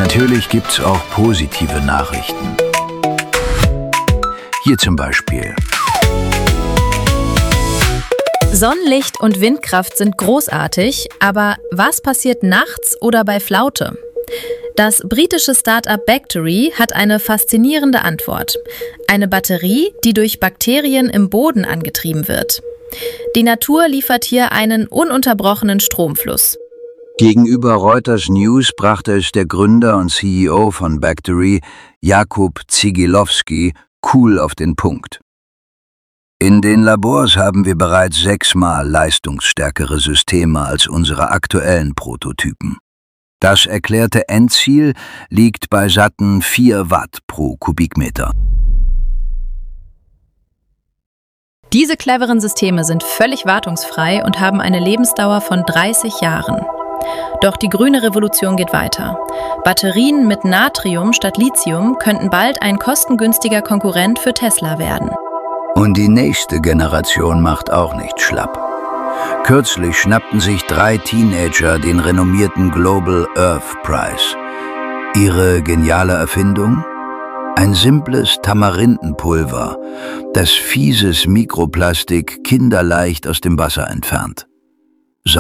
Natürlich gibt's auch positive Nachrichten. Hier zum Beispiel. Sonnenlicht und Windkraft sind großartig, aber was passiert nachts oder bei Flaute? Das britische Start-up Bactory hat eine faszinierende Antwort. Eine Batterie, die durch Bakterien im Boden angetrieben wird. Die Natur liefert hier einen ununterbrochenen Stromfluss. Gegenüber Reuters News brachte es der Gründer und CEO von Bactory, Jakub Zigilowski, cool auf den Punkt. In den Labors haben wir bereits 6-mal leistungsstärkere Systeme als unsere aktuellen Prototypen. Das erklärte Endziel liegt bei satten 4 Watt pro Kubikmeter. Diese cleveren Systeme sind völlig wartungsfrei und haben eine Lebensdauer von 30 Jahren. Doch die grüne Revolution geht weiter. Batterien mit Natrium statt Lithium könnten bald ein kostengünstiger Konkurrent für Tesla werden. Und die nächste Generation macht auch nicht schlapp. Kürzlich schnappten sich 3 Teenager den renommierten Global Earth Prize. Ihre geniale Erfindung? Ein simples Tamarindenpulver, das fieses Mikroplastik kinderleicht aus dem Wasser entfernt.